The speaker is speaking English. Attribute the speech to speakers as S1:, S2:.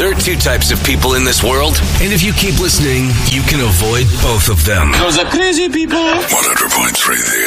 S1: There are two types of people in this world, and if you keep listening, you can avoid both of them.
S2: Those are crazy people.
S3: 100.3 The